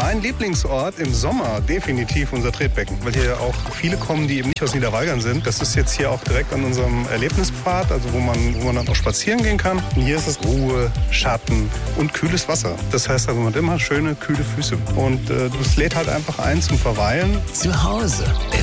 Mein Lieblingsort im Sommer definitiv unser Tretbecken, weil hier auch viele kommen, die eben nicht aus Niederweigern sind. Das ist jetzt hier auch direkt an unserem Erlebnispfad, also wo man dann auch spazieren gehen kann. Und hier ist es Ruhe, Schatten und kühles Wasser. Das heißt also, man hat immer schöne, kühle Füße. Und das lädt halt einfach ein zum Verweilen. Zu Hause im